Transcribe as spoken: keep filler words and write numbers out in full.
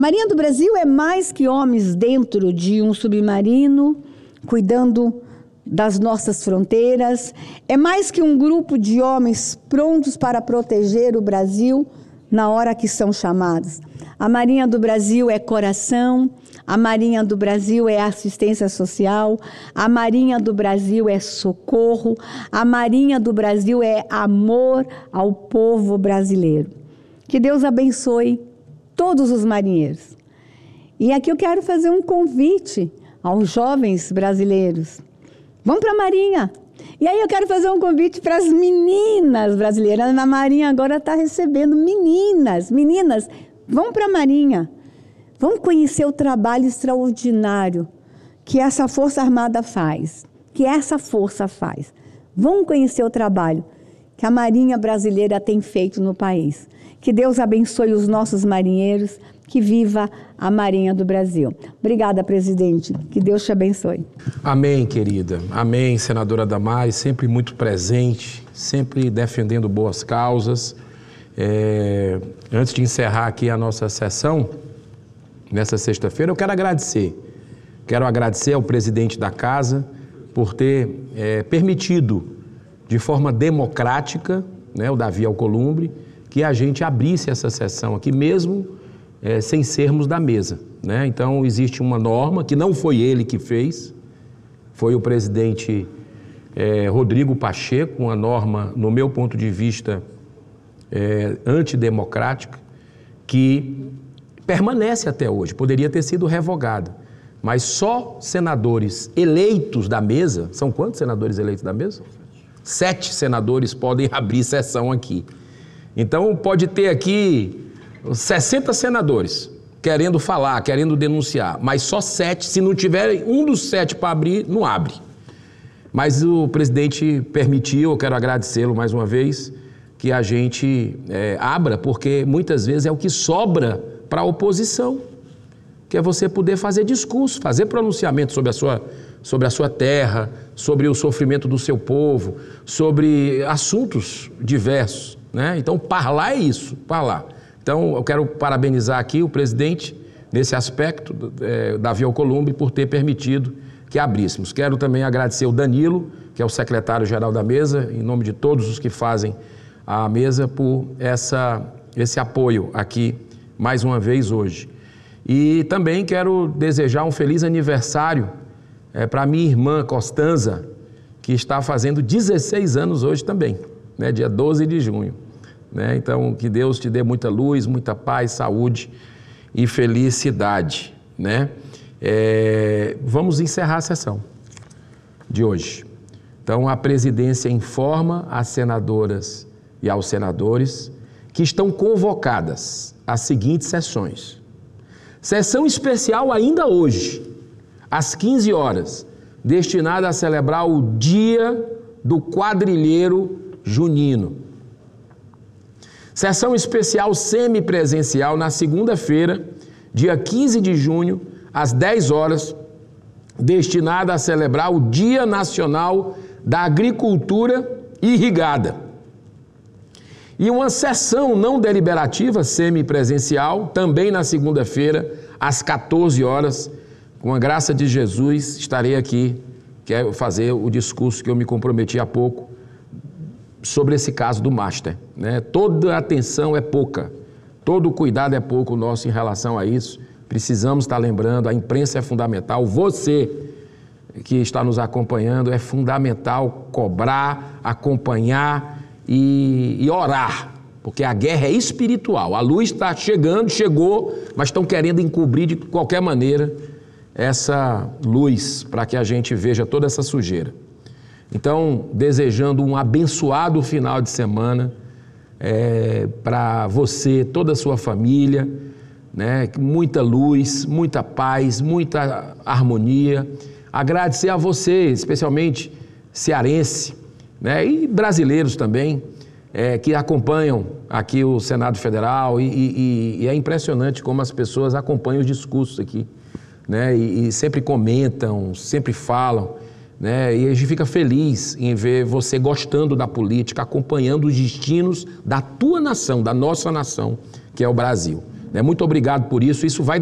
Marinha do Brasil é mais que homens dentro de um submarino, cuidando das nossas fronteiras. É mais que um grupo de homens prontos para proteger o Brasil na hora que são chamados. A Marinha do Brasil é coração, a Marinha do Brasil é assistência social, a Marinha do Brasil é socorro, a Marinha do Brasil é amor ao povo brasileiro. Que Deus abençoe todos os marinheiros. E aqui eu quero fazer um convite aos jovens brasileiros. Vamos para a Marinha. E aí eu quero fazer um convite para as meninas brasileiras. A Marinha agora está recebendo meninas. Meninas, vão para a Marinha. Vamos conhecer o trabalho extraordinário que essa Força Armada faz, que essa força faz. Vamos conhecer o trabalho que a Marinha brasileira tem feito no país. Que Deus abençoe os nossos marinheiros, que viva a Marinha do Brasil. Obrigada, presidente. Que Deus te abençoe. Amém, querida. Amém, senadora Damares, sempre muito presente, sempre defendendo boas causas. É, antes de encerrar aqui a nossa sessão, nessa sexta-feira, eu quero agradecer. Quero agradecer ao presidente da casa por ter é, permitido, de forma democrática, né, o Davi Alcolumbre, que a gente abrisse essa sessão aqui, mesmo é, sem sermos da mesa, né? Então, existe uma norma que não foi ele que fez, foi o presidente é, Rodrigo Pacheco, uma norma, no meu ponto de vista, é, antidemocrática, que permanece até hoje, poderia ter sido revogada, mas só senadores eleitos da mesa, são quantos senadores eleitos da mesa? Sete senadores podem abrir sessão aqui. Então, pode ter aqui sessenta senadores querendo falar, querendo denunciar, mas só sete, se não tiver um dos sete para abrir, não abre. Mas o presidente permitiu, eu quero agradecê-lo mais uma vez, que a gente é, abra, porque muitas vezes é o que sobra para a oposição, que é você poder fazer discurso, fazer pronunciamento sobre a sua, sobre a sua terra, sobre o sofrimento do seu povo, sobre assuntos diversos, né? Então, parlar é isso, parlar. Então, eu quero parabenizar aqui o presidente, nesse aspecto, é, Davi Alcolumbre, por ter permitido que abríssemos. Quero também agradecer o Danilo, que é o secretário-geral da mesa, em nome de todos os que fazem a mesa, por essa, esse apoio aqui, mais uma vez hoje. E também quero desejar um feliz aniversário é, para minha irmã Costanza, que está fazendo dezesseis anos hoje também, né, dia doze de junho. Né? Então, que Deus te dê muita luz, muita paz, saúde e felicidade. Né? É, vamos encerrar a sessão de hoje. Então, a presidência informa às senadoras e aos senadores que estão convocadas às seguintes sessões. Sessão especial ainda hoje, às quinze horas, destinada a celebrar o Dia do Quadrilheiro Junino. Sessão especial semipresencial na segunda-feira, dia quinze de junho, às dez horas, destinada a celebrar o Dia Nacional da Agricultura Irrigada. E uma sessão não deliberativa semipresencial, também na segunda-feira, às quatorze horas, com a graça de Jesus, estarei aqui, quero fazer o discurso que eu me comprometi há pouco, sobre esse caso do Master. Né? Toda atenção é pouca, todo cuidado é pouco nosso em relação a isso. Precisamos estar lembrando, a imprensa é fundamental, você que está nos acompanhando, é fundamental cobrar, acompanhar e, e orar, porque a guerra é espiritual. A luz está chegando, chegou, mas estão querendo encobrir de qualquer maneira essa luz para que a gente veja toda essa sujeira. Então, desejando um abençoado final de semana é, para você, toda a sua família, né? Muita luz, muita paz, muita harmonia. Agradecer a você, especialmente cearense, né? E brasileiros também, é, que acompanham aqui o Senado Federal e, e, e é impressionante como as pessoas acompanham os discursos aqui, né? E, e sempre comentam, sempre falam. Né? E a gente fica feliz em ver você gostando da política, acompanhando os destinos da tua nação, da nossa nação, que é o Brasil. Né? Muito obrigado por isso. Isso vai